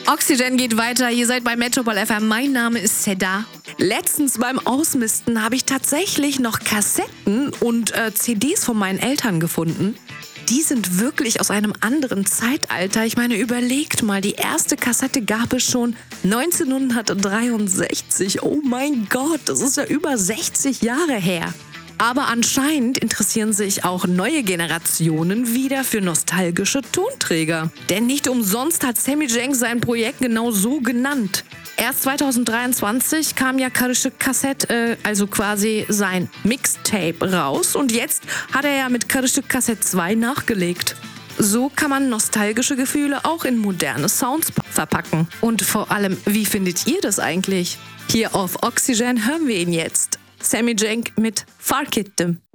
Oxygen geht weiter, ihr seid bei Metropol FM, mein Name ist Seda. Letztens beim Ausmisten habe ich tatsächlich noch Kassetten und CDs von meinen Eltern gefunden. Die sind wirklich aus einem anderen Zeitalter. Ich meine, überlegt mal, die erste Kassette gab es schon 1963. Oh mein Gott, das ist ja über 60 Jahre her. Aber anscheinend interessieren sich auch neue Generationen wieder für nostalgische Tonträger. Denn nicht umsonst hat Sammy Cenk sein Projekt genau so genannt. Erst 2023 kam ja Karışık Kaset, also quasi sein Mixtape raus. Und jetzt hat er ja mit Karışık Kaset 2 nachgelegt. So kann man nostalgische Gefühle auch in moderne Sounds verpacken. Und vor allem, wie findet ihr das eigentlich? Hier auf Oxygen hören wir ihn jetzt. Sammy Cenk mit Fark Ettim.